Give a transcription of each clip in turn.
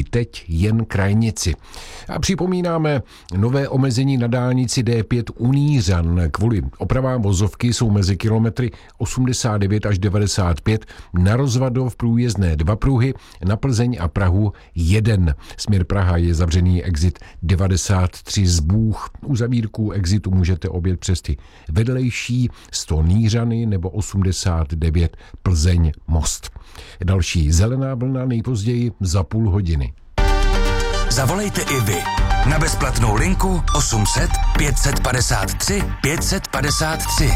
teď jen krajnici. A připomínáme nové omezení na dálnici D5 u Nířan. Kvůli opravám vozovky jsou mezi kilometry 89 až 95 na Rozvadov průjezdné 2 pruhy, na Plzeň a Prahu 1. Směr Praha je zavřený exit 93 Zbůh. U zavírku exitu můžete objet přes ty vedlejší 100 Nířany nebo 89 Plzeň Most. Další zelená vlna nejpozději za půl hodiny. Zavolejte i vy na bezplatnou linku 800 553 553.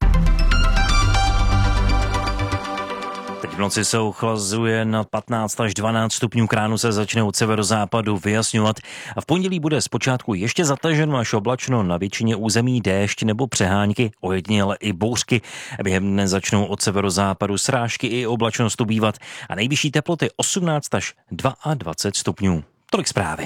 Teď v noci se ochlazuje na 15 až 12 stupňů, k ránu se začne od severozápadu vyjasňovat a v pondělí bude zpočátku ještě zataženo až oblačno, na většině území déšť nebo přehánky, ojediněle i bouřky. Během dne začnou od severozápadu srážky i oblačnost ubývat a nejvyšší teploty 18 až 22 stupňů. Tolik zprávy.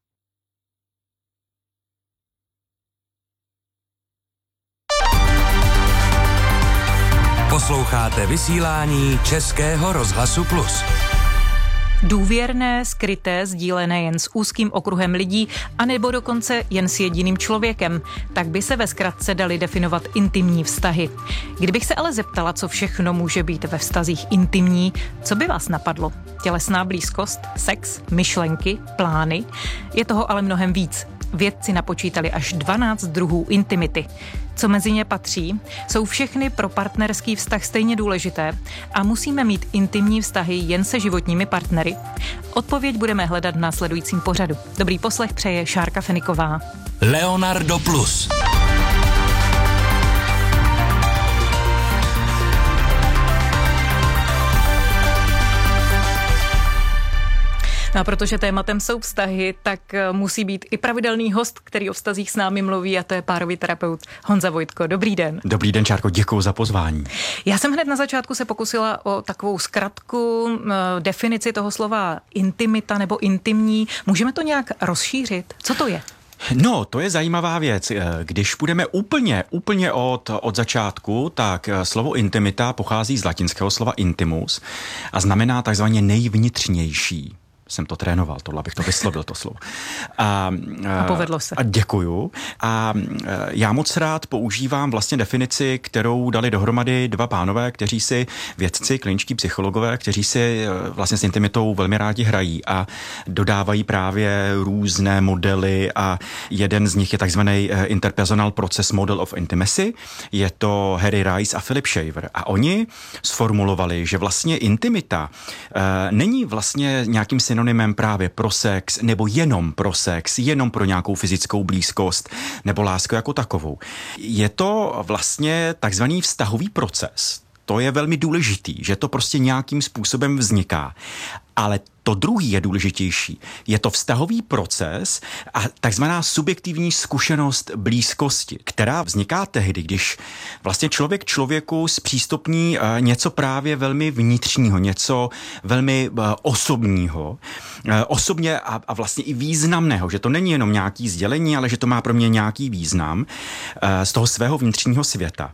Posloucháte vysílání Českého rozhlasu Plus. Důvěrné, skryté, sdílené jen s úzkým okruhem lidí, anebo dokonce jen s jediným člověkem. Tak by se ve zkratce dali definovat intimní vztahy. Kdybych se ale zeptala, co všechno může být ve vztazích intimní, co by vás napadlo? Tělesná blízkost, sex, myšlenky, plány? Je toho ale mnohem víc. Vědci napočítali až 12 druhů intimity. Co mezi ně patří? Jsou všechny pro partnerský vztah stejně důležité a musíme mít intimní vztahy jen se životními partnery? Odpověď budeme hledat v následujícím pořadu. Dobrý poslech přeje Šárka Feniková. Leonardo Plus. No a protože tématem jsou vztahy, tak musí být i pravidelný host, který o vztazích s námi mluví, a to je párový terapeut Honza Vojtko. Dobrý den. Dobrý den, Čárko, děkuju za pozvání. Já jsem hned na začátku se pokusila o takovou zkratku, definici toho slova intimita nebo intimní. Můžeme to nějak rozšířit? Co to je? No, to je zajímavá věc. Když půjdeme úplně od začátku, tak slovo intimita pochází z latinského slova intimus a znamená takzvaně nejvnitřnější. Jsem to trénoval, tohle, abych to vyslovil, to slovo. A povedlo se. A děkuju. A já moc rád používám vlastně definici, kterou dali dohromady dva pánové, kteří si vědci, kliničtí psychologové, kteří si vlastně s intimitou velmi rádi hrají a dodávají právě různé modely a jeden z nich je takzvaný Interpersonal Process Model of Intimacy. Je to Harry Rice a Philip Shaver. A oni sformulovali, že vlastně intimita není vlastně nějakým synonymem právě pro sex, nebo jenom pro sex, jenom pro nějakou fyzickou blízkost, nebo lásku jako takovou. Je to vlastně takzvaný vztahový proces. To je velmi důležitý, že to prostě nějakým způsobem vzniká. Ale to druhý je důležitější. Je to vztahový proces a takzvaná subjektivní zkušenost blízkosti, která vzniká tehdy, když vlastně člověk člověku zpřístupní něco právě velmi vnitřního, něco velmi osobního, osobně a vlastně i významného, že to není jenom nějaký sdělení, ale že to má pro mě nějaký význam z toho svého vnitřního světa.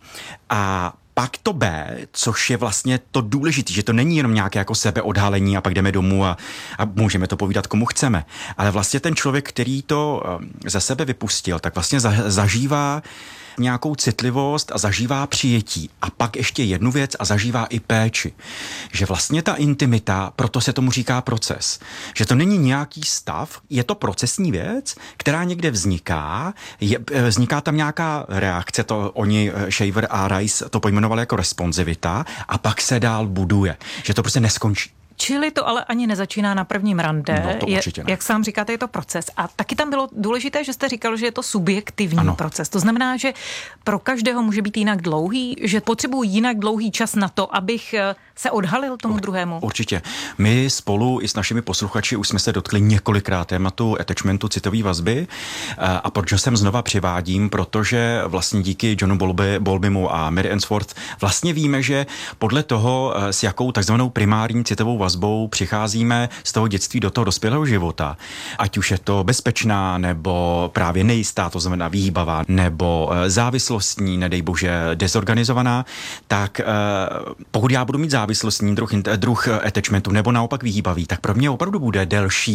A pak to B, což je vlastně to důležité, že to není jenom nějaké jako sebeodhalení a pak jdeme domů a můžeme to povídat komu chceme. Ale vlastně ten člověk, který to ze sebe vypustil, tak vlastně zažívá nějakou citlivost a zažívá přijetí. A pak ještě jednu věc a zažívá i péči. Že vlastně ta intimita, proto se tomu říká proces. Že to není nějaký stav, je to procesní věc, která někde vzniká, vzniká tam nějaká reakce, to oni, Shaver a Rice, to pojmenovali jako responsivita a pak se dál buduje. Že to prostě neskončí. Čili to ale ani nezačíná na prvním rande. No, to určitě ne. Jak sám říkáte, je to proces. A taky tam bylo důležité, že jste říkal, že je to subjektivní proces. To znamená, že pro každého může být jinak dlouhý, že potřebuji jinak dlouhý čas na to, abych se odhalil tomu druhému. Určitě. My spolu i s našimi posluchači už jsme se dotkli několikrát tématu attachmentu, citové vazby. A proč sem znova přivádím? Protože vlastně díky Johnu Bowlbymu a Mary Ainsworth vlastně víme, že podle toho, s jakou takzvanou primární citovou vazbou přicházíme z toho dětství do toho dospělého života, ať už je to bezpečná, nebo právě nejistá, to znamená výbava, nebo závislostní, nedej bože dezorganizovaná, tak pokud já budu mít závislostní druh attachmentu, nebo naopak výhybavý, tak pro mě opravdu bude delší